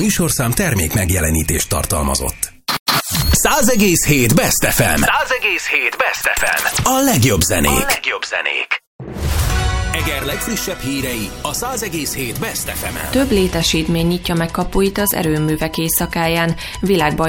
műsorszám termék megjelenítést tartalmazott. 100,7 Best FM. 100,7 Best FM. A legjobb zenék. Eger legfrissebb hírei a 100,7 Best FM-en. Több létesítmény nyitja meg kapuit az erőművek éjszakáján. Világbajnok